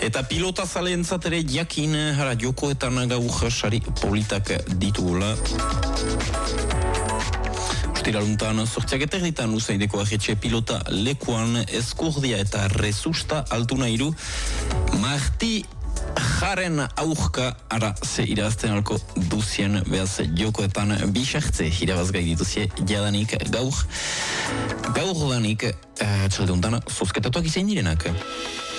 Eta pilota zaleentzat ere jakin jokoetan gaur sari politak ditugula. Ostiraluntan sortziak eterditan usaideko ahetxe pilota lekuan Eskurdia eta Resusta altuna iru. Marti jaren aurka ara ze irazten alko duzien behaz jokoetan bisartze irabazgai dituzie jadanik gaur danik txaldeuntan zozketatuak izan direnak.